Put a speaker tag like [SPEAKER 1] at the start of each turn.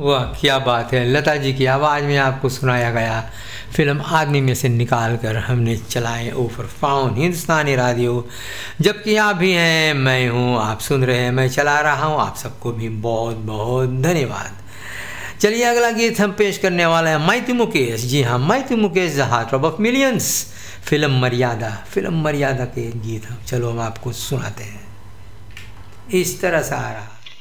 [SPEAKER 1] वाह क्या बात है, लता जी की आवाज़ में आपको सुनाया गया फिल्म आदमी में से निकाल कर हमने चलाए ओवर फाउन हिंदुस्तानी रेडियो। जबकि आप भी हैं, मैं हूँ, आप सुन रहे हैं, मैं चला रहा हूँ। आप सबको भी बहुत बहुत धन्यवाद। चलिए अगला गीत हम पेश करने वाले हैं मैथ्यू मुकेश। जी हाँ, Matthew Mukesh the heart of millions, film मर्यादा के गीत हम चलो हम आपको सुनाते हैं। इस तरह से आ रहा